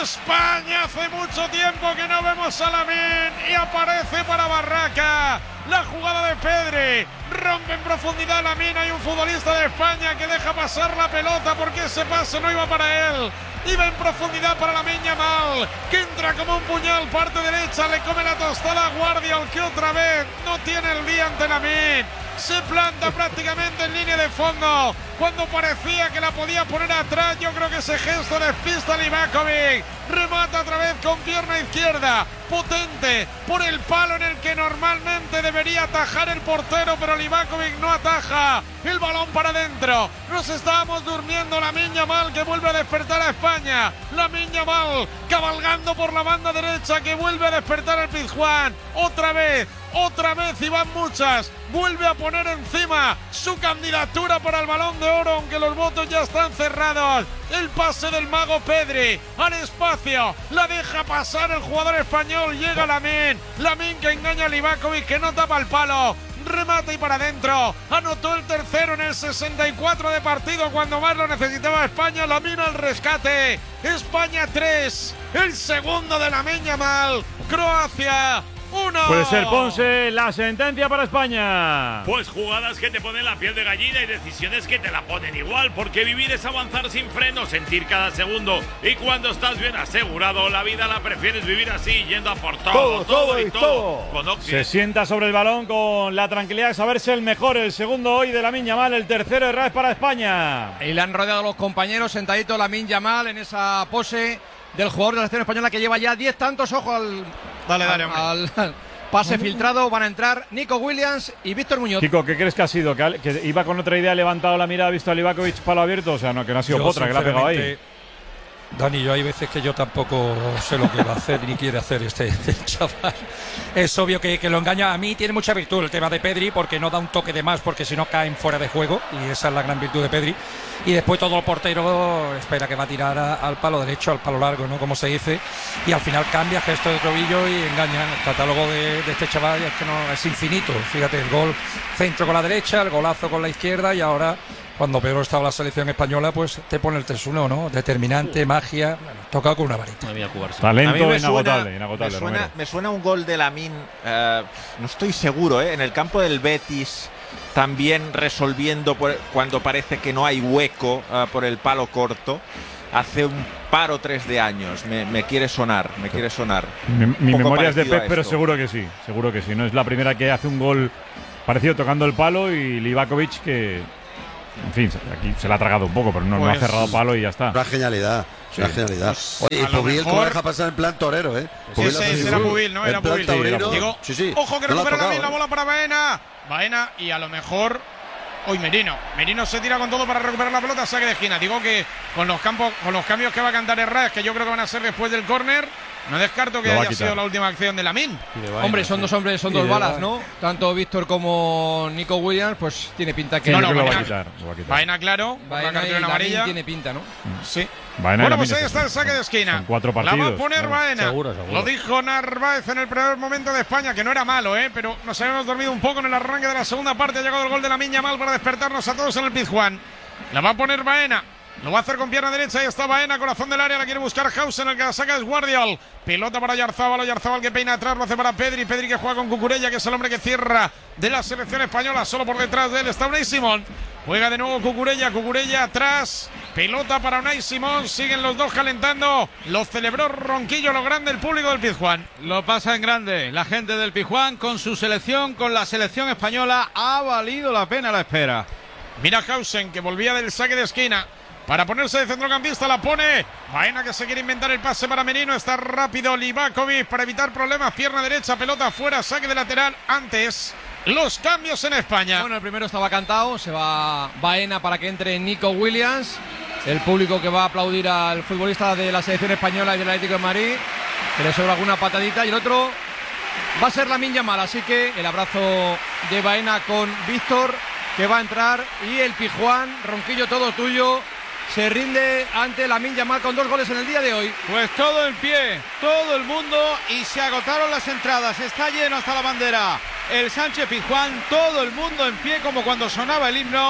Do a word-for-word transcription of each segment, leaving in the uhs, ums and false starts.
España, hace mucho tiempo que no vemos a Lamine y aparece para Barraca. La jugada de Pedri, rompe en profundidad Lamine. Hay un futbolista de España que deja pasar la pelota porque ese pase no iba para él. Iba en profundidad para Lamine Yamal, que entra como un puñal, parte derecha, le come la tostada a Guardiol, que otra vez no tiene el día ante Lamine. Se planta prácticamente en línea de fondo cuando parecía que la podía poner atrás. Yo creo que ese gesto despista a Livakovic. Remata otra vez con pierna izquierda, potente, por el palo en el que normalmente debería atajar el portero, pero Livakovic no ataja. El balón para adentro. Nos estábamos durmiendo. Lamine Yamal, que vuelve a despertar a España. Lamine Yamal cabalgando por la banda derecha, que vuelve a despertar al Pizjuán. Otra vez, otra vez, y van muchas. Vuelve a poner encima su candidatura para el Balón de Oro, aunque los votos ya están cerrados. El pase del mago Pedri al espacio, la deja pasar el jugador español. Llega Lamine, Lamine que engaña a Livakovic, que no tapa el palo. Remata y para adentro. Anotó el tercero en el sesenta y cuatro de partido, cuando más lo necesitaba España. Lamine al rescate. España tres, el segundo de Lamine Yamal. Croacia uno. Puede ser, Ponce, la sentencia para España. Pues jugadas que te ponen la piel de gallina y decisiones que te la ponen igual, porque vivir es avanzar sin freno, sentir cada segundo, y cuando estás bien asegurado, la vida la prefieres vivir así, yendo a por todo, todo, todo, todo y y todo. todo. Con Oxy. Se sienta sobre el balón con la tranquilidad de saberse el mejor, el segundo hoy de Lamine Yamal, el tercero de Raz para España. Y le han rodeado los compañeros, sentadito Lamine Yamal en esa pose del jugador de la selección española que lleva ya diez tantos. Ojo al, Dale, dale, al, al pase filtrado. Van a entrar Nico Williams y Víctor Muñoz. Kiko, ¿qué crees que ha sido? ¿Que, que iba con otra idea, levantado la mirada, ha visto a Livakovic palo abierto? O sea, no, que no ha sido Yo, Potra, que la ha pegado ahí. Dani, yo hay veces que yo tampoco sé lo que va a hacer ni quiere hacer este, este chaval. Es obvio que, que lo engaña. A mí tiene mucha virtud el tema de Pedri, porque no da un toque de más, porque si no caen fuera de juego, y esa es la gran virtud de Pedri. Y después todo el portero espera que va a tirar a, al palo derecho, al palo largo, ¿no? Como se dice, y al final cambia gesto de tobillo y engaña. El catálogo de, de este chaval es que no es infinito. Fíjate, el gol centro con la derecha, el golazo con la izquierda, y ahora, cuando peor estaba la selección española, pues te pone el tres uno, ¿no? Determinante, magia, bueno, tocado con una varita. Talento me inagotable, suena, inagotable. Me suena, me suena un gol de Lamine, uh, no estoy seguro, ¿eh? En el campo del Betis, también resolviendo por, cuando parece que no hay hueco uh, por el palo corto. Hace un par o tres de años, me, me quiere sonar, me quiere sonar. Mi, mi memoria es de Pep, pero esto. seguro que sí, seguro que sí. No es la primera que hace un gol parecido tocando el palo, y Livakovic que, en fin, aquí se la ha tragado un poco, pero no, pues, no ha cerrado palo y ya está. Una genialidad, sí. Una genialidad. Oye, y Pubil, ¿cómo deja pasar en plan torero, eh? Sí, sí, era Pubil, ¿no? Era Pubil. Digo, sí, sí. Ojo que no recupera tocado, la, la ¿eh? bola para Baena. Baena y a lo mejor hoy Merino. Merino se tira con todo para recuperar la pelota, saque de esquina. Digo que con los campos, con los cambios que va a cantar Herrera, que yo creo que van a ser después del córner, no descarto que haya sido la última acción de Lamine. Hombre, son dos hombres, son dos balas, ¿no? Tanto Víctor como Nico Williams, pues tiene pinta que… Sí, no, no, no, lo va Baena, a quitar, lo va a quitar. Baena, claro, Baena la cartulina y amarilla. tiene pinta, ¿no? Sí. Baena Bueno, pues Lamine ahí está el saque de esquina. Son cuatro partidos. La va a poner claro. Baena. Seguro, seguro. Lo dijo Narváez en el primer momento de España, que no era malo, ¿eh? Pero nos habíamos dormido un poco en el arranque de la segunda parte. Ha llegado el gol de Lamine Yamal para despertarnos a todos en el Pizjuán. La va a poner Baena. Lo va a hacer con pierna derecha. Ahí está Baena, corazón del área. La quiere buscar Hausen, el que la saca es Guardiol. Pelota para Oyarzábal. Oyarzábal que peina atrás. Lo hace para Pedri. Pedri que juega con Cucurella, que es el hombre que cierra de la selección española. Solo por detrás de él está Unai Simón. Juega de nuevo Cucurella. Cucurella atrás. Pelota para Unai Simón. Siguen los dos calentando. Lo celebró Ronquillo, lo grande el público del Pizjuán. Lo pasa en grande. La gente del Pizjuán con su selección, con la selección española. Ha valido la pena la espera. Mira Hausen, que volvía del saque de esquina para ponerse de centrocampista, la pone Baena, que se quiere inventar el pase para Merino. Está rápido Livakovic para evitar problemas. Pierna derecha, pelota afuera, saque de lateral. Antes, los cambios en España. Bueno, el primero estaba cantado. Se va Baena para que entre Nico Williams. El público que va a aplaudir al futbolista de la selección española y del Atlético de Madrid, que le sobra alguna patadita. Y el otro va a ser Lamine Yamal. Así que el abrazo de Baena con Víctor, que va a entrar. Y el Pizjuán, Ronquillo, todo tuyo. Se rinde ante Lamine Yamal con dos goles en el día de hoy. Pues todo en pie, todo el mundo, y se agotaron las entradas. Está lleno hasta la bandera el Sánchez Pizjuán, todo el mundo en pie como cuando sonaba el himno.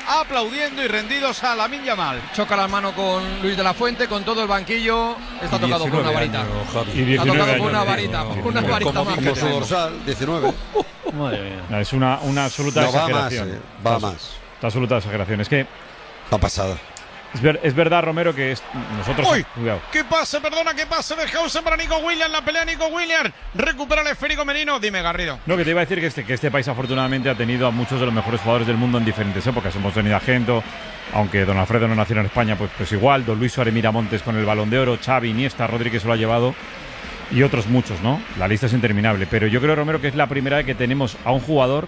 aplaudiendo y rendidos a Lamine Yamal. Choca la mano con Luis de la Fuente, con todo el banquillo. Está tocado por una varita. Años, y Está tocado por una años, varita. no, Una no, varita Como, más. como su dorsal, diecinueve. Madre mía. Es una, una absoluta No, va más, exageración. eh, va Está- más. Está absoluta exageración. Es que Va pasada. es, ver- es verdad, Romero, que es- nosotros. ¡Uy! Cuidado. ¿Qué pase? Perdona, ¿qué pase de Hausen para Nico Williams? La pelea Nico Williams. Recupera el esférico Merino. Dime, Garrido. No, que te iba a decir que este, que este país afortunadamente ha tenido a muchos de los mejores jugadores del mundo en diferentes épocas. Hemos tenido a Gento, aunque Don Alfredo no nació en España, pues, pues igual. Don Luis Suárez Miramontes con el Balón de Oro, Xavi, Iniesta, Rodri, que se lo ha llevado. Y otros muchos, ¿no? La lista es interminable. Pero yo creo, Romero, que es la primera vez que tenemos a un jugador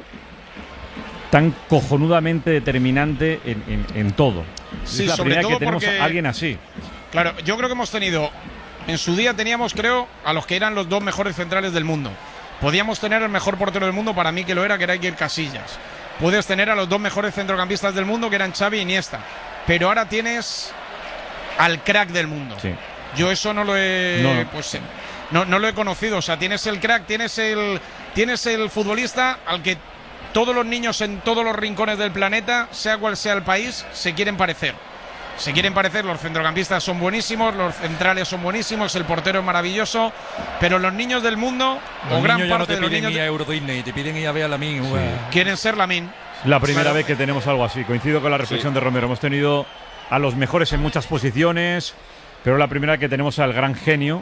tan cojonudamente determinante en, en- en todo. Sí, es la sobre primera todo vez que tenemos porque- a alguien así. Claro, yo creo que hemos tenido. En su día teníamos, creo, a los que eran los dos mejores centrales del mundo. Podíamos tener el mejor portero del mundo, para mí que lo era, que era Iker Casillas. Puedes tener a los dos mejores centrocampistas del mundo, que eran Xavi y Iniesta. Pero ahora tienes al crack del mundo. Sí. Yo eso no lo he. No, no. Pues, eh, no, no lo he conocido. O sea, tienes el crack, tienes el, tienes el futbolista al que todos los niños en todos los rincones del planeta, sea cual sea el país, se quieren parecer. Se quieren parecer, los centrocampistas son buenísimos, los centrales son buenísimos, el portero es maravilloso, pero los niños del mundo, Los o gran niños ya no parte te de los piden niños, ir a Euro Disney, te piden ir a ver a Lamine. Sí. quieren ser Lamine. La primera Claro. vez que tenemos algo así. Coincido con la reflexión de Romero. Hemos tenido a los mejores en muchas posiciones, pero la primera vez que tenemos al gran genio.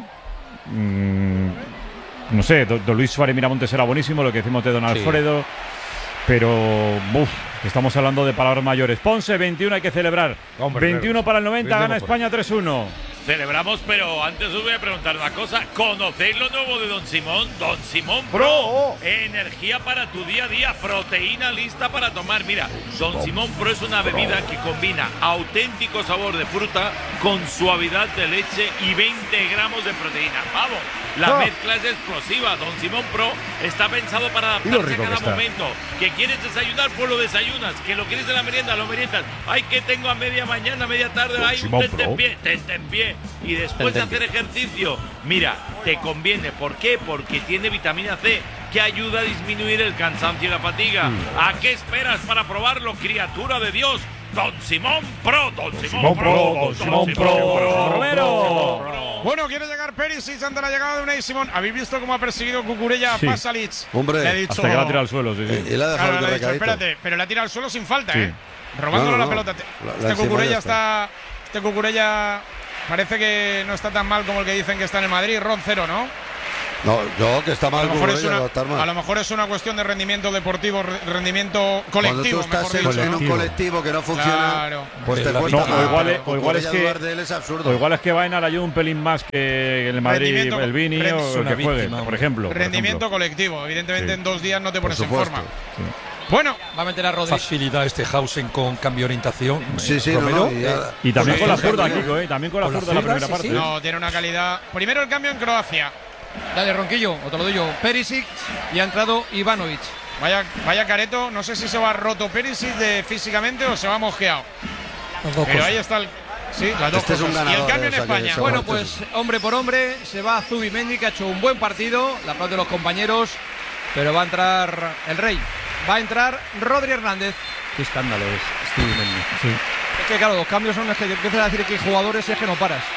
Mmm, no sé, Don Luis Suárez Miramontes era buenísimo, lo que decimos de Don Alfredo. Pero, uff, estamos hablando de palabras mayores. Ponce, veintiuno, hay que celebrar. Hombre, veintiuno para el noventa, gana brindemos por España tres uno. Celebramos, pero antes os voy a preguntar una cosa. ¿Conocéis lo nuevo de Don Simón? Don Simón Pro. Pro. Energía para tu día a día. Proteína lista para tomar. Mira, Don Simón Pro es una bebida que combina auténtico sabor de fruta con suavidad de leche y veinte gramos de proteína. Vamos, la mezcla es explosiva. Don Simón Pro está pensado para Y lo adaptarse rico a que cada está. momento. Que quieres desayunar, pues lo desayunas. Que lo quieres de la merienda, lo meriendas. Ay, que tengo a media mañana, a media tarde. Hay un Simón tente en Pro. pie, tente en pie. Y después de hacer ejercicio, mira, te conviene. ¿Por qué? Porque tiene vitamina C que ayuda a disminuir el cansancio y la fatiga. ¿A qué esperas para probarlo, criatura de Dios? Don Simón Pro, Don Simón, Simón Pro, Pro, Don Simón Pro. Romero. Bueno, quiere llegar Perisic ante la llegada de Unai Simón. ¿Habéis visto cómo ha perseguido Cucurella a Sí. Pasalic? Hombre, Le ha dicho, Hasta que la ha tirado al suelo, sí, sí. Y la ha dejado Claro, le ha dicho, recadito. espérate, pero la ha tirado al suelo sin falta, Sí. ¿eh? Robándole No, no, la no. pelota. La- la Este encima Cucurella ya está. Este Cucurella parece que no está tan mal como el que dicen que está en el Madrid. Ron cero, ¿no? No, yo que está A mal lo, mejor es Cucurella, una, no va a estar mal. a lo mejor es una cuestión de rendimiento deportivo, re- rendimiento Cuando tú colectivo, estás mejor en, dicho, en ¿no? un colectivo que no funciona, Claro. pues te La cuesta vida- No, o más. igual Pero es- o igual es Cucurella que- dudar de él es absurdo. O igual es que Baena le ayuda un pelín más que el Madrid, Rendimiento- el Vini rend- o es el una que juegue, víctima, por ejemplo. por Rendimiento ejemplo. colectivo. Evidentemente Sí. en dos días no te Por pones en supuesto. forma. Bueno, Va a meter a Rodri. Facilidad este Hausen con cambio de orientación. Sí, eh, sí, no, Romero. no, y ya- Y también Sí, con la sí, zurda, sí. Kiko, ¿eh? También con la Con la zurda la zurda, primera sí, parte. sí. no, tiene una calidad. Primero el cambio en Croacia. Dale, Ronquillo, o te lo doy yo. Perisic y ha entrado Ivanovic. Vaya, vaya careto. No sé si se va roto Perisic de físicamente o se va mosqueado. Las dos Pero cosas. ahí está el. Sí, las dos Este es un cosas. Y el ganador, cambio eh, en o sea que España. se- Bueno, Esto pues hombre por hombre se va Zubimendi, que ha hecho un buen partido. La aplaude los compañeros, pero va a entrar el Rey. Va a entrar Rodri Hernández. Qué escándalo es Zubimendi. Es que claro, los cambios son los que empiezan a decir que hay jugadores y es que no paras.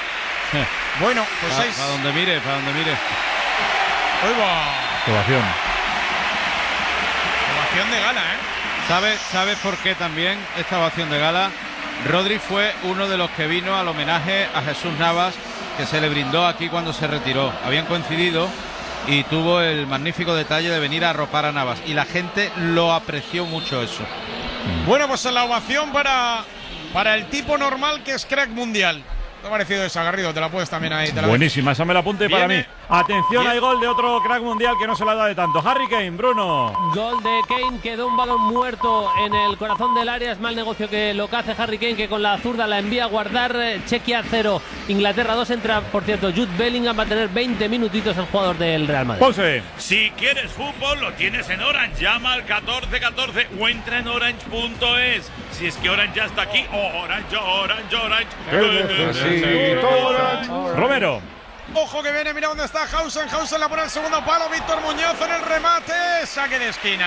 Bueno, pues Para seis. donde mire, para donde mire. Ahí va. Ovación. Ovación de gala, ¿eh? ¿Sabes, ¿Sabes por qué también esta ovación de gala? Rodri fue uno de los que vino al homenaje a Jesús Navas, que se le brindó aquí cuando se retiró. Habían coincidido y tuvo el magnífico detalle de venir a arropar a Navas. Y la gente lo apreció mucho eso. Bueno, pues la ovación para, para el tipo normal que es crack mundial. ¿Te ha parecido esa, Garrido? Te la puedes también ahí. Te la Buenísima, esa me la apunte para mí. Viene. Atención, Viene. hay gol de otro crack mundial que no se la da de tanto. Harry Kane, Bruno. Gol de Kane, quedó un balón muerto en el corazón del área. Es mal negocio que lo que hace Harry Kane, que con la zurda la envía a guardar. Eh, Chequia cero, Inglaterra dos. Entra, por cierto, Jude Bellingham va a tener veinte minutitos el jugador del Real Madrid. Ponce. Si quieres fútbol, lo tienes en Orange. Llama al catorce catorce o entra en orange punto es. Si es que Orange ya está aquí, Orange, Orange, Orange. Romero. Ojo que viene, mira dónde está Hausen. Hausen la pone el segundo palo. Víctor Muñoz en el remate. Saque de esquina.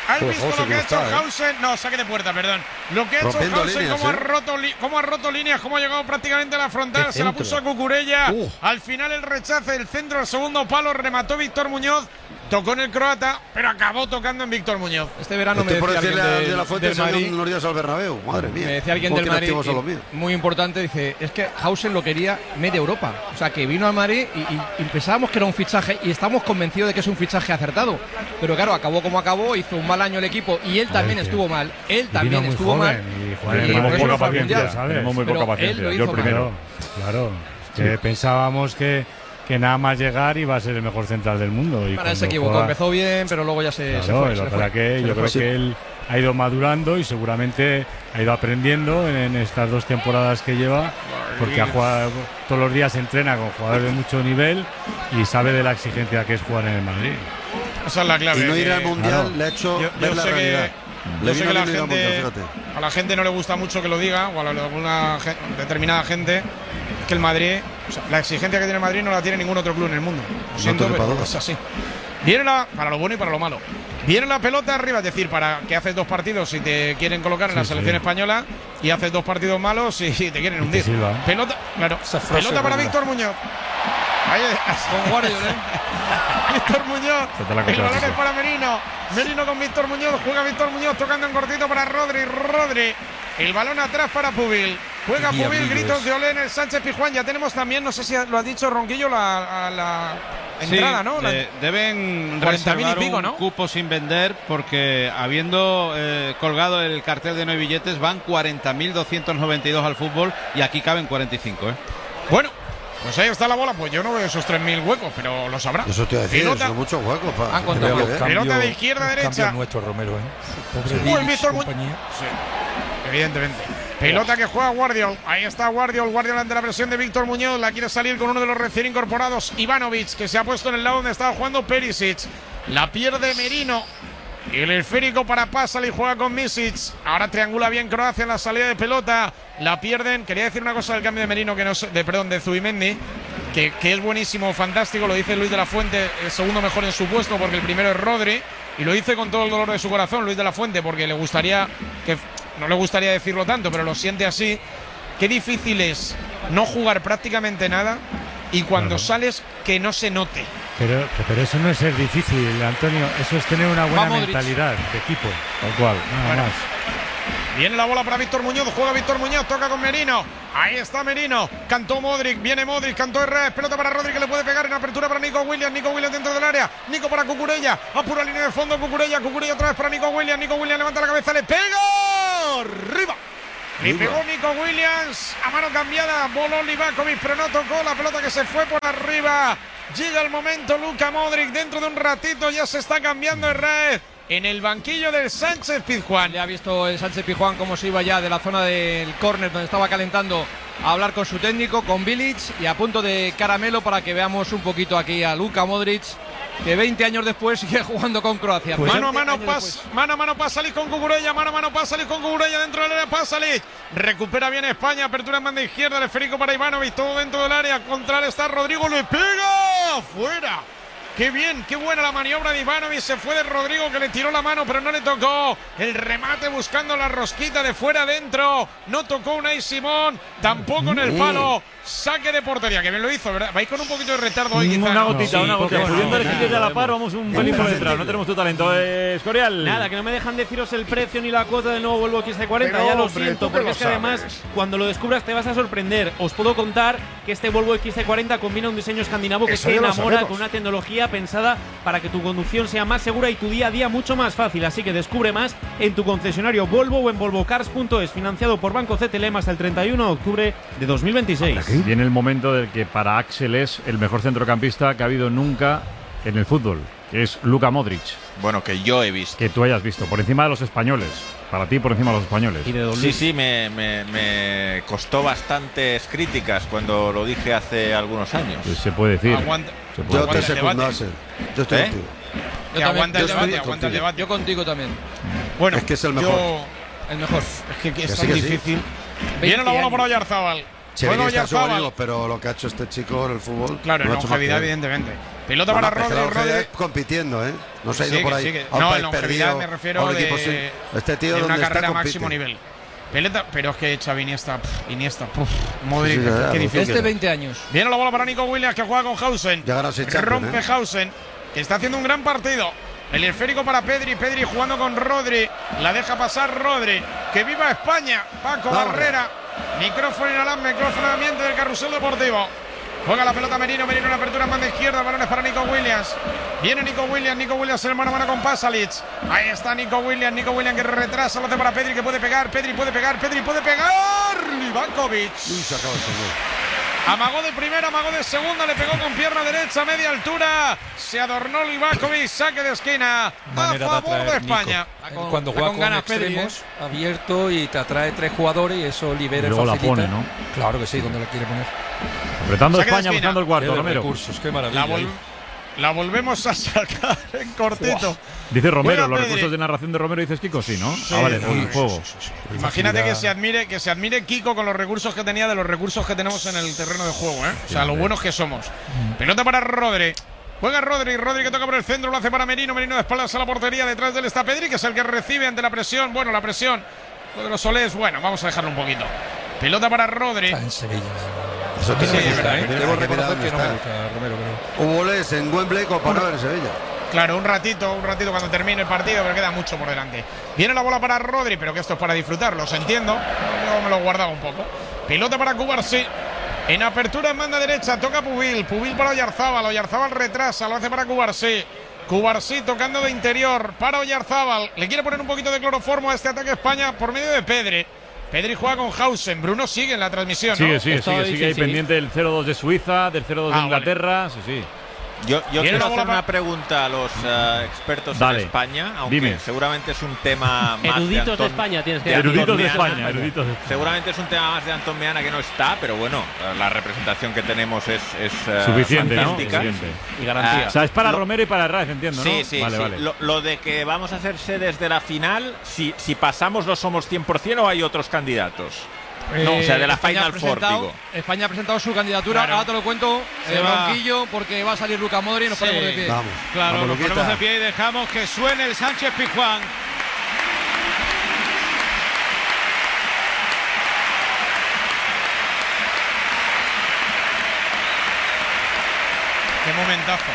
¿Has Pues visto Hausen lo que ha está, hecho ¿eh? Hausen? No, saque de puerta, perdón. Lo que ha hecho Rompiendo Hausen, líneas, cómo, ¿eh? ha roto li- cómo ha roto líneas, cómo ha llegado prácticamente a la frontal, Qué se la centro. puso a Cucurella. Uh. Al final el rechace, el centro, el segundo palo, remató Víctor Muñoz, tocó en el croata, pero acabó tocando en Víctor Muñoz. Este verano Estoy me por decía decirle alguien a del, de la Fuente del que se Madrid, unos días al Bernabéu. Madre mía. me decía alguien ¿Cómo del tiene Madrid, activos a los míos? y muy importante, dice, es que Hausen lo quería media Europa. O sea, que vino al Madrid y, y, y pensábamos que era un fichaje y estamos convencidos de que es un fichaje acertado. Pero claro, acabó como acabó, hizo un mal año el equipo y él también que- estuvo mal. Él Y vino también muy estuvo joven, mal. y Juan Y Hernández por eso Tenemos poca fue al paciencia, Mundial. ¿sabes? tenemos muy Pero poca él paciencia. lo Yo hizo el primero. Claro, claro. Que pensábamos que, que nada más llegar iba a ser el mejor central del mundo. Y Para él se cuando equivocó, juega- empezó bien, pero luego ya se, se Claro, fue. y se lo fue. para que Se yo le creo fue. que él ha ido madurando y seguramente ha ido aprendiendo en, en estas dos temporadas que lleva, porque ha jugado todos los días, entrena con jugadores de mucho nivel y sabe de la exigencia que es jugar en el Madrid. Esa es la clave. Y no ir que- al Mundial claro. le ha hecho Yo, ver yo la sé realidad. que, Le yo sé vino que la bien ir al Mundial, gente, fíjate. a la gente no le gusta mucho que lo diga, o a alguna gen- determinada gente, que el Madrid, o sea, la exigencia que tiene el Madrid no la tiene ningún otro club en el mundo. Lo siento, te quepa pero duda. es así. Viene la, para lo bueno y para lo malo. Viene la pelota arriba, es decir, para que haces dos partidos si te quieren colocar en la Sí, selección sí. española y haces dos partidos malos si te quieren hundir. sirva. Pelota, claro, Esa frase pelota para es Víctor Muñoz. Ahí Con Guardiola, ¿eh? Víctor Muñoz. Se te la El cogió, balón sí. es para Merino. Merino con Víctor Muñoz. Juega Víctor Muñoz tocando en cortito para Rodri. Rodri. El balón atrás para Pubil. Juega Qué Pubil. diablillo Gritos es. de Olé en el Sánchez Pizjuán. Ya tenemos también, no sé si lo ha dicho Ronquillo, la, a la entrada, Sí, ¿no? La- de- deben cuarenta mil y reservar pico, un ¿no? cupo sin vender porque habiendo eh, colgado el cartel de no hay billetes van cuarenta mil doscientos noventa y dos al fútbol y aquí caben cuarenta y cinco, ¿eh? Bueno, pues ahí está la bola. Pues yo no veo esos tres mil huecos, pero lo sabrá. Eso te iba a decir, Pelota. son muchos huecos. Pa, Han contado creo los que, ¿eh? Pelota de izquierda a derecha. Cambio nuestro Romero, ¿eh? Pobre Uy, Vidic, Víctor Muñoz. compañía. Sí, evidentemente. Pelota que juega Guardiol. Ahí está Guardiol. Guardiol ante la presión de Víctor Muñoz. La quiere salir con uno de los recién incorporados, Ivanovic, que se ha puesto en el lado donde estaba jugando Perisic. La pierde Merino. Y el esférico para Pasal y juega con Misic. Ahora triangula bien Croacia en la salida de pelota. La pierden. Quería decir una cosa del cambio de Merino, que no sé- de perdón, de Zubimendi. Que, que es buenísimo, fantástico, lo dice Luis de la Fuente, el segundo mejor en su puesto porque el primero es Rodri, y lo dice con todo el dolor de su corazón Luis de la Fuente porque le gustaría, que no le gustaría decirlo tanto, pero lo siente así. Qué difícil es no jugar prácticamente nada y cuando Claro. sales que no se note. Pero, pero eso no es ser difícil, Antonio. Eso es tener una buena Va Modric. mentalidad de equipo. Tal cual. Nada Bueno. más. Viene la bola para Víctor Muñoz, juega Víctor Muñoz, toca con Merino. Ahí está Merino, cantó Modric, viene Modric, cantó Herrera, pelota para Rodri que le puede pegar en apertura para Nico Williams, Nico Williams dentro del área, Nico para Cucurella, apura línea de fondo Cucurella, Cucurella otra vez para Nico Williams, Nico Williams levanta la cabeza, le pega, arriba. Le Arriba. pegó Nico Williams a mano cambiada, voló Livakovic, pero no tocó la pelota que se fue por arriba. Llega el momento, Luka Modric, dentro de un ratito ya se está cambiando Herrera en el banquillo del Sánchez Pizjuán. Le ha visto el Sánchez Pizjuán cómo se iba ya de la zona del córner donde estaba calentando a hablar con su técnico, con Bilic, y a punto de caramelo para que veamos un poquito aquí a Luka Modric, que veinte años después sigue jugando con Croacia. Pues mano a veinte mano, años pas, después. mano a mano Pasalic con Cucurella, mano a mano Pasalic con Cucurella dentro del área, Pasalic recupera bien España, apertura en banda izquierda, el esférico para Ivanovic, todo dentro del área, contra él está Rodrigo, le pega, fuera. Qué bien, qué buena la maniobra de Ivanovic, se fue de Rodrigo que le tiró la mano pero no le tocó, el remate buscando la rosquita de fuera adentro, no tocó Unai Simón, tampoco en el palo, saque de portería, que bien lo hizo, ¿verdad? Vais con un poquito de retardo hoy quizá, Una ¿no? gotita, Sí, una gotita. poco, Pudiendo no, elegir nada, a la par, vamos un pelín por detrás. No tenemos tu talento, eh, Escorial. Nada, que no me dejan deciros el precio ni la cuota del nuevo Volvo X C cuarenta, Pero, ya lo hombre, siento, tú que porque lo es que además sabes. cuando lo descubras te vas a sorprender. Os puedo contar que este Volvo X C cuarenta combina un diseño escandinavo que Eso te ya lo enamora, sabemos. con una tecnología pensada para que tu conducción sea más segura y tu día a día mucho más fácil. Así que descubre más en tu concesionario Volvo o en volvocars punto es, financiado por Banco C T L M hasta el treinta y uno de octubre de dos mil veintiséis. Viene el momento del que para Axel es el mejor centrocampista que ha habido nunca en el fútbol, que es Luka Modric, Bueno, que yo he visto. que tú hayas visto, por encima de los españoles. Para ti, por encima de los españoles. Y de Don Sí, Luis. sí, me, me- me costó bastantes críticas cuando lo dije hace algunos años. Pues se puede decir. Aguanta. Se puede Yo Aguanta te el secundo, debate. Axel. Yo estoy ¿Eh? contigo. Que Yo aguanta el yo debate, estoy aguanta el contigo. debate. Yo contigo también. Bueno, Es que es el yo- mejor. El mejor. es que, que es Que tan sí, que sí. difícil. Viene la bola años. por Oyarzábal. Chevini está subido, pero lo que ha hecho este chico en el fútbol. Claro, en longevidad, evidentemente. Pelota bueno, para Rodri. Rodri compitiendo, ¿eh? No se ha ido sí, por ahí. Sí, que, a un no, país en longevidad perdido, me refiero de, equipo, sí. Este tío de una donde carrera está, máximo nivel. Pelota, pero es que Xavi Iniesta, pff, Iniesta, puf, Modric, Sí, sí, qué, qué difícil. Este veinte años. Viene la bola para Nico Williams, que juega con Hausen. Ya ganó seis Champions, Rompe ¿eh? Hausen, que está haciendo un gran partido. El esférico para Pedri, Pedri jugando con Rodri. La deja pasar Rodri. ¡Que viva España! Paco Vamos. Barrera. Micrófono inhalante, micrófono ambiente del carrusel deportivo. Juega la pelota Merino, Merino en apertura en banda izquierda, balones para Nico Williams. Viene Nico Williams, Nico Williams en el mano a mano con Pasalic. Ahí está Nico Williams, Nico Williams que retrasa, lo hace para Pedri, que puede pegar, Pedri puede pegar, Pedri puede pegar. Livakovic. Uy, se acaba el segundo. Amagó de primera, amagó de segunda, le pegó con pierna derecha a media altura. Se adornó Livakovic, saque de esquina Manera a favor de, de España. Con, Cuando juega con, con ganas extremos, Pedri, ¿eh? Abierto y te atrae tres jugadores y eso libera y luego facilita. La pone, ¿no? Claro que sí, donde la quiere poner. Apretando España, buscando el cuarto, qué Romero. Recursos, qué maravilla. La, vol la volvemos a sacar en cortito. Wow. Dice Romero, Juega los Pedri. recursos de narración de Romero, dices Kiko, sí, ¿no? Sí, ah, vale, sí, un sí, juego. sí, sí, sí. Imagínate que se admire que se admire Kiko con los recursos que tenía de los recursos que tenemos en el terreno de juego, ¿eh? O sea, lo buenos que somos. Pelota para Rodri. Juega Rodri, Rodri que toca por el centro, lo hace para Merino, Merino de espaldas a la portería, detrás de él está Pedri, que es el que recibe ante la presión. Bueno, la presión lo de los Solés, bueno, vamos a dejarlo un poquito. Pelota para Rodri. Está en Sevilla. Eso sí, sí, es verdad, ¿eh? Debo reconocer que no me gusta, Romero, pero... Hubo goles en Wembley comparado en Sevilla. Claro, un ratito, un ratito cuando termine el partido, pero queda mucho por delante. Viene la bola para Rodri, pero que esto es para disfrutar, los entiendo. Yo me lo guardaba un poco. Pelota para Cubarsí. En apertura en banda derecha, toca Pubil. Pubil para Oyarzábal. Oyarzábal retrasa, lo hace para Cubarsí. Cubarsí tocando de interior para Oyarzábal. Le quiere poner un poquito de cloroformo a este ataque a España por medio de Pedri. Pedri juega con Hausen. Bruno sigue en la transmisión, ¿no? Sigue, sigue, Estoy, sigue, sigue sí, ahí sí. pendiente del cero dos de Suiza, del cero dos Ah, de Inglaterra. Vale. Sí, sí. Yo, yo Viene quiero la bola hacer pa- una pregunta a los uh, expertos Dale. en España, aunque Dime. seguramente es un tema más Eruditos de, Antón- España tienes que de decir. Eruditos de Antón España, Meana. eruditos de España. Seguramente es un tema más de Antón Meana que no está, pero bueno, la representación que tenemos es, es uh, Suficiente, ¿no? fantástica. Suficiente. Y garantía. O sea, es para Lo- Romero y para Herrera, entiendo, ¿no? Sí, sí, vale, sí. vale. Lo, lo de que vamos a hacer sedes de la final, si, si pasamos lo somos cien por cien o hay otros candidatos. No, o sea, de la España Final ha Four, presentado- digo. España ha presentado su candidatura. Claro. Ahora te lo cuento, Se eh, va. Ronquillo, porque va a salir Luka Modric y nos Sí. ponemos de pie. Vamos. Claro, Vamos, nos Luquita. ponemos de pie y dejamos que suene el Sánchez Pizjuán. Qué momentazo.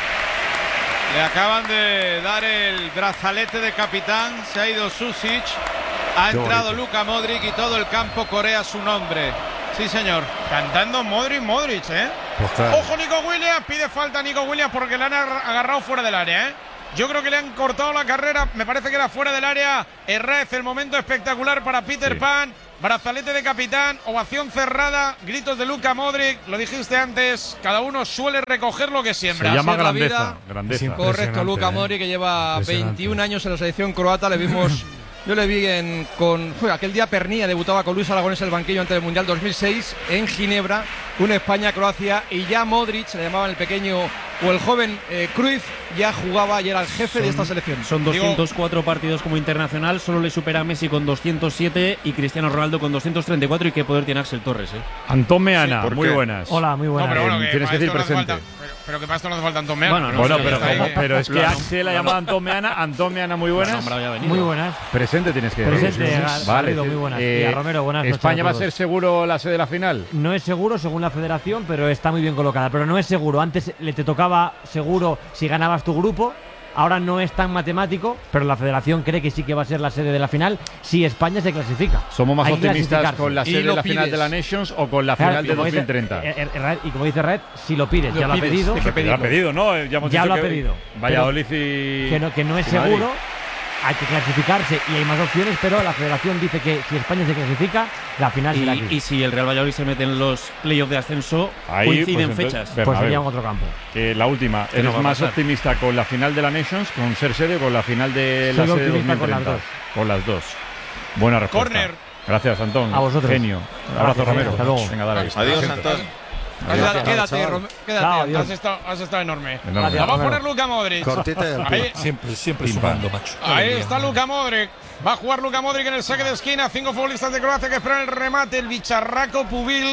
Le acaban de dar el brazalete de capitán, se ha ido Susic, ha Qué entrado bonito. Luka Modric y todo el campo corea su nombre. Sí, señor. Cantando Modric, Modric, ¿eh? Pues claro. Ojo, Nico Williams, pide falta a Nico Williams porque le han agar- agarrado fuera del área, ¿eh? Yo creo que le han cortado la carrera, me parece que era fuera del área. Herrez, el momento espectacular para Peter Sí. Pan. Brazalete de capitán, ovación cerrada, gritos de Luka Modric. Lo dijiste antes, cada uno suele recoger lo que Se siembra. llama Así es la grandeza. vida. grandeza. Sí, Correcto, Impresionante, Luka ¿eh? Modric, que lleva Impresionante. veintiún años en la selección croata. Le vimos, yo le vi en, con, fue aquel día Pernilla debutaba con Luis Aragonés en el banquillo antes del Mundial dos mil seis en Ginebra, una España-Croacia, y ya Modric, se le llamaban el pequeño o el joven eh, Cruyff, ya jugaba y era el jefe de esta selección. Son Digo- doscientos cuatro partidos como internacional, solo le supera a Messi con doscientos siete y Cristiano Ronaldo con doscientos treinta y cuatro. Y qué poder tiene Axel Torres, ¿eh? Antón Meana, ¿por muy qué? buenas. Hola, muy No, buenas. pero bueno, Eh, que tienes para que esto decir no hace presente. falta- pero, pero que para esto no hace falta Antón Meana. Bueno, no, Bueno, sí, pero, está ahí, como- eh. pero es que Claro. Axel ha llamado a Antón Meana. Antón Meana, muy Lo ha buenas. nombrado y ha venido. Muy buenas. Presente tienes que decir. Presente, Sí, Gar- vale. Garrido, muy buenas. Y a Romero, buenas noches ¿España a va a todos. ser seguro la sede de la final? No es seguro según la federación, pero está muy bien colocada. Pero no es seguro. Antes le te tocaba seguro si ganabas tu grupo. Ahora no es tan matemático, pero la federación cree que sí que va a ser la sede de la final si España se clasifica. ¿Somos más Hay que optimistas clasificarse. con la Y sede de lo la final pides. de la Nations o con la Claro, final y de como dos dice- mil treinta? eh, eh, Red- y como dice Red, si lo pides, Lo ya lo ha pides, pedido. hay que Ya lo ha pedido, ¿no? Ya, hemos Ya dicho lo ha que pedido. Valladolid y. Que no, que no es y Madrid. seguro, hay que clasificarse y hay más opciones, pero la federación dice que si España se clasifica, la final será aquí. Y, y si el Real Valladolid se mete en los playoffs de ascenso, Ahí, coinciden pues, entonces, fechas. Bernabéu. Pues sería en otro campo. Que la última, Que no ¿eres va a más pasar. optimista con la final de la Nations, con ser sede o con la final de la Soy sede de optimista con las dos mil treinta? dos. Con las dos. Buena respuesta. Córner. Gracias, Antón. A vosotros. Genio. Abrazo, Gracias, Romero. hasta luego. Venga, dale. Adiós, Siento. Antón. Quédate, quédate, chaval. Rom- quédate. Chao, Antón. adiós. Has estado, has estado enorme. Enorme. La va a Romero. poner Luka Modric. Cortita y al pie. Ahí, Siempre, siempre Pim, pam. sumando, macho. ahí está Luka Modric. Va a jugar Luka Modric en el saque de esquina. Cinco futbolistas de Croacia que esperan el remate. El bicharraco Pubil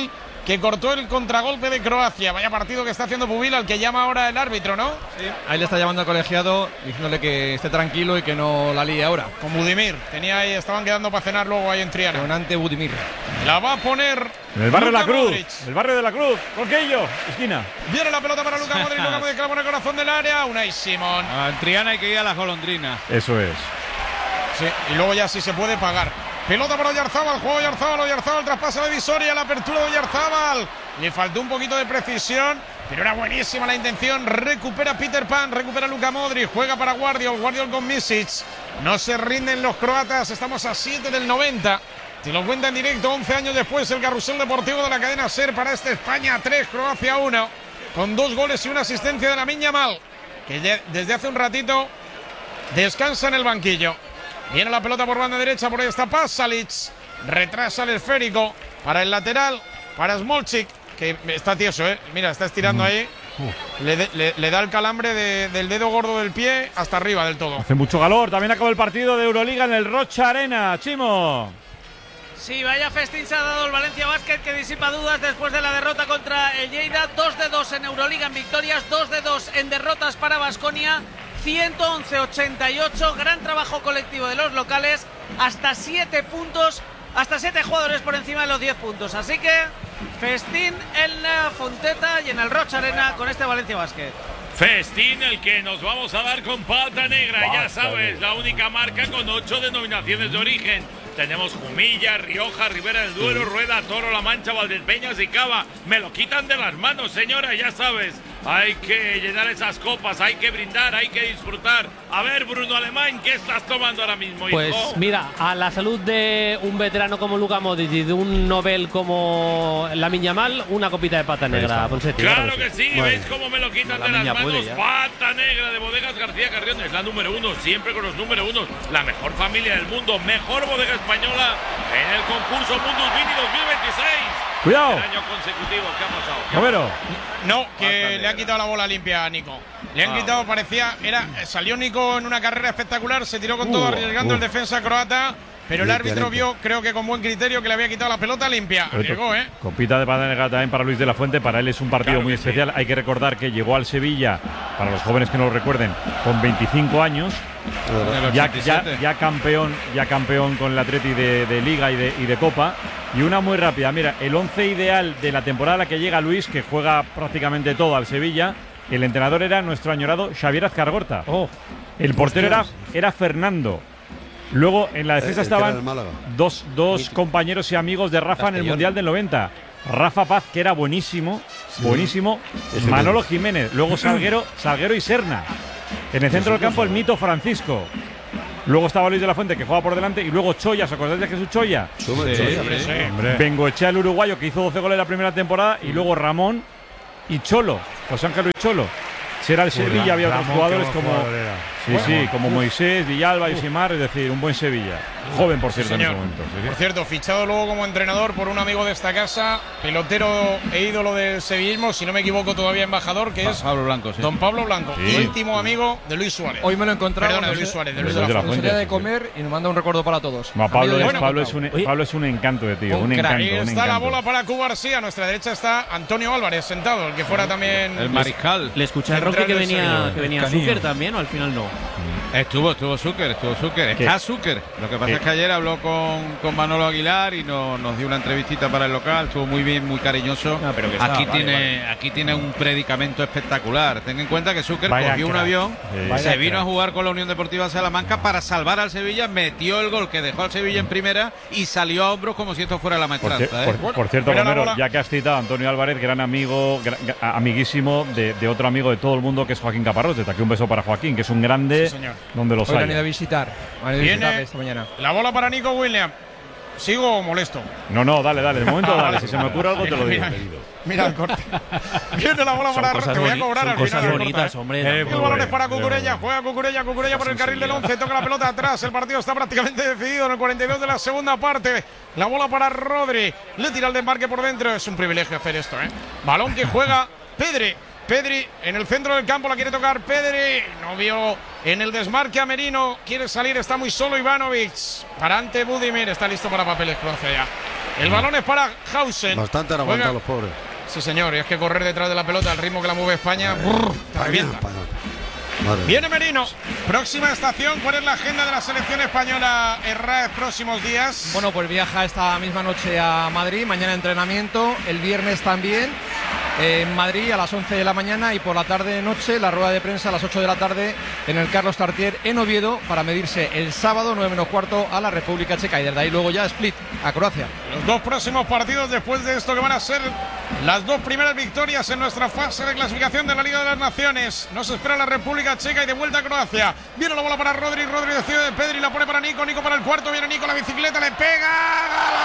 que cortó el contragolpe de Croacia. Vaya partido que está haciendo Pubil, al que llama ahora el árbitro, ¿no? Sí, ahí le está llamando al colegiado diciéndole que esté tranquilo y que no la líe ahora. Con Budimir, tenía ahí, estaban quedando para cenar luego ahí en Triana. Con ante Budimir. La va a poner en el barrio de la Cruz. Modric. El barrio de la Cruz. Roquello, esquina. Viene la pelota para Luka Modric. Luka Modric clava en el corazón del área. Unai Simón. Ah, en Triana hay que ir a las golondrinas. Eso es. Sí, y luego ya sí se puede pagar. Pelota para Oyarzábal, juego Oyarzábal, Oyarzábal traspasa la divisoria, la apertura de Oyarzábal. Le faltó un poquito de precisión, pero era buenísima la intención. Recupera Peter Pan, recupera Luka Modric, juega para Guardiol, Guardiol con Misic. No se rinden los croatas, estamos a siete del noventa. Te lo cuenta en directo, once años después, el carrusel deportivo de la cadena SER para este España tres, Croacia uno. Con dos goles y una asistencia de Lamine Yamal, que ya desde hace un ratito descansa en el banquillo. Viene la pelota por banda derecha, por ahí está Pasalic. Retrasa el esférico para el lateral, para Smolcic, que está tieso, ¿eh? Mira, está estirando mm. ahí. Uh. Le, de, le, le da el calambre de, del dedo gordo del pie hasta arriba del todo. Hace mucho calor. También acabó el partido de Euroliga en el Rocha Arena. Chimo. Sí, vaya festín se ha dado el Valencia Basket, que disipa dudas después de la derrota contra el Lleida. dos de dos en Euroliga en victorias, dos de dos en derrotas para Baskonia. ciento once a ochenta y ocho, gran trabajo colectivo de los locales, hasta siete puntos, hasta siete jugadores por encima de los diez puntos. Así que festín en la Fonteta y en el Rocha Arena con este Valencia Basket. Festín el que nos vamos a dar con Pata Negra, Pata ya sabes, la única marca con ocho denominaciones de origen. Tenemos Jumilla, Rioja, Ribera del Duero, sí. Rueda, Toro, La Mancha, Valdepeñas y Cava. Me lo quitan de las manos, señora, ya sabes. Hay que llenar esas copas, hay que brindar, hay que disfrutar. A ver, Bruno Alemán, ¿qué estás tomando ahora mismo, hijo? Pues mira, a la salud de un veterano como Luka Modric y de un Nobel como Lamine Yamal, una copita de Pata Negra, Ponsetti. Claro que sí, bueno. ¿Veis cómo me lo quitan de las manos? Pata Negra de Bodegas García Carrión, es la número uno, siempre con los número uno. La mejor familia del mundo, mejor bodega española en el concurso Mundus Vini dos mil veintiséis. Cuidado. El año consecutivo, ¿qué ha pasado? ¿Qué Romero. ha pasado? No, que le ha quitado la bola limpia a Nico. Le han ah, quitado, bueno. parecía, era, salió Nico en una carrera espectacular, se tiró con uh, todo arriesgando uh. el defensa croata, pero el árbitro limpia. vio, creo que con buen criterio, que le había quitado la pelota limpia. Arriesgó, ¿eh? Copita de Pata Negra también para Luis de la Fuente, para él es un partido claro muy especial. Sí. Hay que recordar que llegó al Sevilla, para los jóvenes que no lo recuerden, con veinticinco años. Ya, ya, ya campeón ya campeón con el Atleti de, de Liga y de, y de Copa. Y una muy rápida, mira, el once ideal de la temporada a la que llega Luis, que juega prácticamente todo al Sevilla. El entrenador era nuestro añorado Xavier Azcargorta. Oh, el portero era, era Fernando. Luego en la defensa eh, estaban dos, dos compañeros y amigos de Rafa en el Mundial del noventa. Rafa Paz, que era buenísimo, sí. buenísimo. Sí, Manolo Jiménez, luego Salguero, Salguero y Serna. En el centro del campo el mito Francisco. Luego estaba Luis de la Fuente, que juega por delante, y luego Choya. ¿Os acordáis de Jesús Choya? Sí, sí, hombre, sí. Bengoechea, el uruguayo, que hizo doce goles la primera temporada, y luego Ramón y Cholo, José Ángel y Cholo. Si era el Sevilla, había otros jugadores como sí, bueno, sí, como Moisés, Villalba, Yosimar, es decir, un buen Sevilla. Joven, por cierto, sí, en ese momento. Sí, sí. Por cierto, fichado luego como entrenador por un amigo de esta casa, pelotero e ídolo del sevillismo, si no me equivoco, todavía embajador, que es Pablo Blanco, sí. don Pablo Blanco, sí. íntimo amigo de Luis Suárez. Hoy me lo he encontrado. Perdona, de Luis Suárez, de Luis de la Fuente. de comer y nos manda un recuerdo para todos. No, Pablo, es, Pablo, es un, Pablo es un encanto de tío, un, un encanto. Ahí está un encanto. La bola para Cuba García, a nuestra derecha está Antonio Álvarez sentado, el que fuera también el mariscal. Le escuché a Roque que venía, que venía Zucker también, o al final no. Estuvo, estuvo Zucker, estuvo Zucker, está Zucker. Lo que pasa ¿Qué? es que ayer habló con, con Manolo Aguilar y no, nos dio una entrevistita para el local, estuvo muy bien, muy cariñoso. No, pero que está, aquí vale, tiene vale. aquí tiene un predicamento espectacular. Ten en cuenta que Zucker Vaya cogió crack. un avión, sí. se vino crack. a jugar con la Unión Deportiva Salamanca para salvar al Sevilla, metió el gol que dejó al Sevilla en primera y salió a hombros como si esto fuera la maestranza. Por, ¿eh? por, por cierto, Romero, ya que has citado a Antonio Álvarez, gran amigo, gran, amiguísimo de, de otro amigo de todo el mundo, que es Joaquín Caparrós. Desde aquí un beso para Joaquín, que es un grande sí, donde los Hoy hay. Han ido a visitar, han ido a visitar esta mañana. La bola para Nico Williams. ¿Sigo o molesto? No, no, dale, dale. De momento dale. Si se me ocurre algo, te lo digo. Mira, mira el corte. Viene la bola para Te voy a cobrar al final. Son bonitas, hombre. Eh, el balón es para Cucurella. Juega Cucurella, Cucurella por el carril del once. Toca la pelota atrás. El partido está prácticamente decidido en el cuarenta y dos de la segunda parte. La bola para Rodri. Le tira el desmarque por dentro. Es un privilegio hacer esto, ¿eh? Balón que juega Pedri. Pedri en el centro del campo, la quiere tocar Pedri, no vio en el desmarque a Merino, quiere salir, está muy solo Ivanovic, para ante Budimir, está listo para papeles Croacia ya. El balón es para Hausen. Bastante han aguantado los pobres. Sí, señor, y es que correr detrás de la pelota al ritmo que la mueve España, brrr, te revienta. Viene Merino. Próxima estación, ¿cuál es la agenda de la selección española en R A E próximos días? Bueno, pues viaja esta misma noche a Madrid, mañana entrenamiento, el viernes también en Madrid a las once de la mañana y por la tarde noche la rueda de prensa a las ocho de la tarde en el Carlos Tartier en Oviedo para medirse el sábado nueve menos cuarto a la República Checa y desde ahí luego ya Split a Croacia. Los dos próximos partidos después de esto que van a ser las dos primeras victorias en nuestra fase de clasificación de la Liga de las Naciones. Nos espera la República Checa y de vuelta a Croacia. Viene la bola para Rodri, Rodri decide de Pedri, la pone para Nico, Nico para el cuarto, viene Nico, la bicicleta, le pega.